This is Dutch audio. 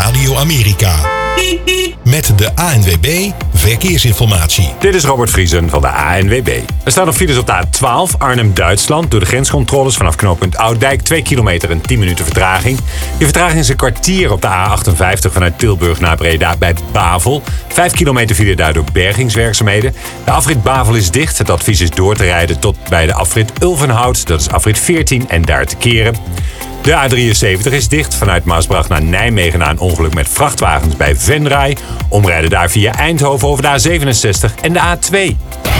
Radio Amerika. Met de ANWB Verkeersinformatie. Dit is Robert Vriesen van de ANWB. Er staan nog files op de A12 Arnhem-Duitsland. Door de grenscontroles vanaf knooppunt Ouddijk. 2 kilometer en 10 minuten vertraging. Die vertraging is een kwartier op de A58 vanuit Tilburg naar Breda bij Bavel. 5 kilometer file daardoor bergingswerkzaamheden. De afrit Bavel is dicht. Het advies is door te rijden tot bij de afrit Ulvenhout. Dat is afrit 14 en daar te keren. De A73 is dicht vanuit Maasbracht naar Nijmegen na een ongeluk met vrachtwagens bij Venray. Omrijden daar via Eindhoven over de A67 en de A2.